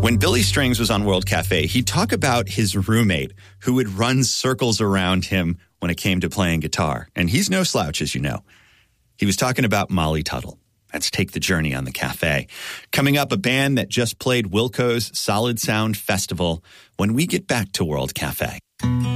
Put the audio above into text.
When Billy Strings was on World Cafe, he'd talk about his roommate who would run circles around him when it came to playing guitar. And he's no slouch, as you know. He was talking about Molly Tuttle. Let's take the journey on the cafe. Coming up, a band that just played Wilco's Solid Sound Festival when we get back to World Cafe.